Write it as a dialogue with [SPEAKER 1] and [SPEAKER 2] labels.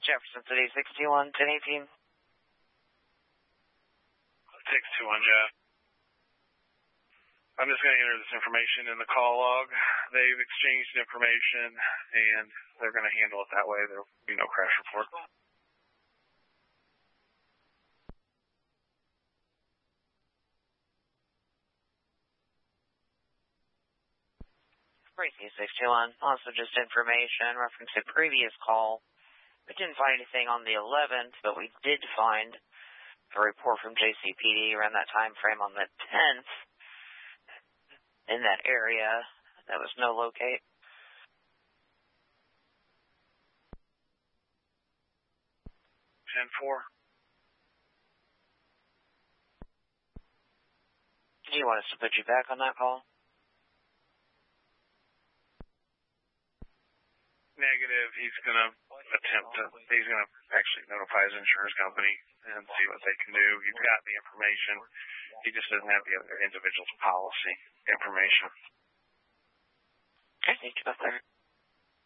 [SPEAKER 1] Jefferson City, 621 1018.
[SPEAKER 2] 621, Jeff. I'm just going to enter this information in the call log. They've exchanged information, and they're going to handle it that way. There will be no crash report.
[SPEAKER 1] Briefly, 621. Also just information reference a previous call. We didn't find anything on the 11th, but we did find a report from JCPD around that time frame on the 10th in that area. That was no locate.
[SPEAKER 2] Ten-4.
[SPEAKER 1] Do you want us to put you back on that call?
[SPEAKER 2] Negative. He's going to actually notify his insurance company and see what they can do. He's got the information. He just doesn't have the other individual's policy information.
[SPEAKER 1] Okay, thank you, Butler.